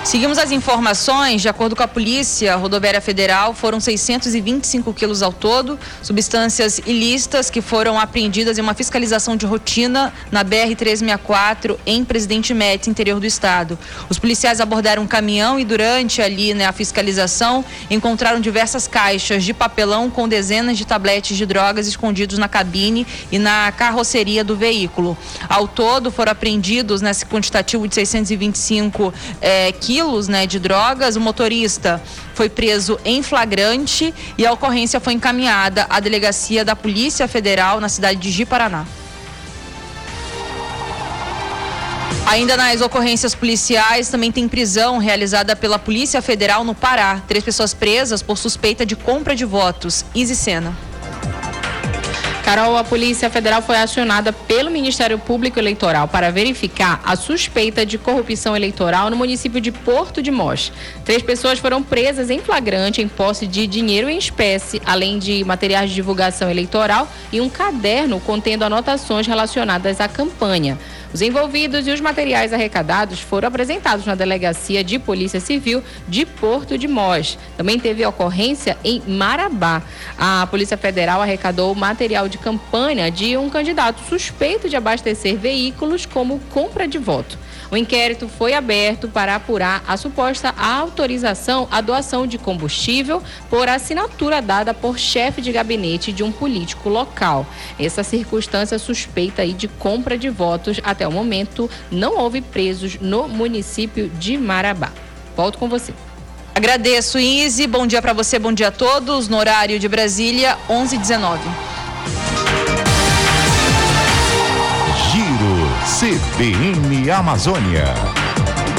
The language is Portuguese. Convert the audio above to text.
Seguimos as informações. De acordo com a Polícia Rodoviária Federal, foram 625 quilos ao todo, substâncias ilícitas que foram apreendidas em uma fiscalização de rotina na BR-364 em Presidente Médici, interior do estado. Os policiais abordaram um caminhão e durante a fiscalização encontraram diversas caixas de papelão com dezenas de tabletes de drogas escondidos na cabine e na carroceria do veículo. Ao todo foram apreendidos nesse quantitativo de 625 quilos de drogas. O motorista foi preso em flagrante e a ocorrência foi encaminhada à delegacia da Polícia Federal na cidade de Ji-Paraná. Ainda nas ocorrências policiais, também tem prisão realizada pela Polícia Federal no Pará. 3 pessoas presas por suspeita de compra de votos. Izi Sena. Carol, a Polícia Federal foi acionada pelo Ministério Público Eleitoral para verificar a suspeita de corrupção eleitoral no município de Porto de Mós. 3 pessoas foram presas em flagrante em posse de dinheiro em espécie, além de materiais de divulgação eleitoral e um caderno contendo anotações relacionadas à campanha. Os envolvidos e os materiais arrecadados foram apresentados na Delegacia de Polícia Civil de Porto de Mós. Também teve ocorrência em Marabá. A Polícia Federal arrecadou material de campanha de um candidato suspeito de abastecer veículos como compra de voto. O inquérito foi aberto para apurar a suposta autorização à doação de combustível por assinatura dada por chefe de gabinete de um político local. Essa circunstância suspeita aí de compra de votos, até o momento não houve presos no município de Marabá. Volto com você. Agradeço, Izi. Bom dia para você, bom dia a todos. No horário de Brasília, 11h19. Giro CBN Amazônia.